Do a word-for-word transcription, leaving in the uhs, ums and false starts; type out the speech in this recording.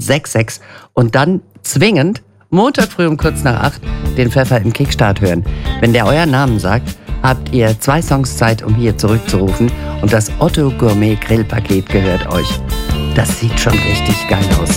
sechs sechs und dann zwingend Montag früh um kurz nach acht den Pfeffer im Kickstart hören. Wenn der euren Namen sagt, habt ihr zwei Songs Zeit, um hier zurückzurufen und das Otto Gourmet Grillpaket gehört euch. Das sieht schon richtig geil aus.